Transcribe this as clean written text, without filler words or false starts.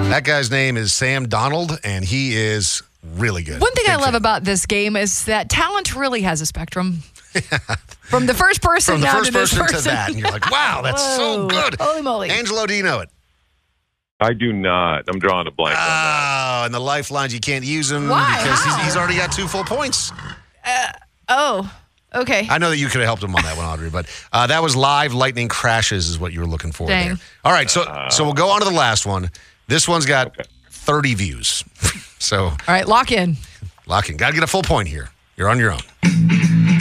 That guy's name is Sam Donald, and he is really good. One thing I love about this game is that talent really has a spectrum. From the first person down to this person. To that. And you're like, wow, that's so good. Holy moly. Angelo, do you know it? I do not. I'm drawing a blank on that. Oh, and the lifelines, you can't use them Why? because How? he's already got 2 full points. Okay. I know that you could have helped him on that one, Audrey, but that was live lightning crashes is what you were looking for Dang. there. All right, so we'll go on to the last one. This one's got 30 views. So, All right, lock in. lock in. Got to get a full point here. You're on your own.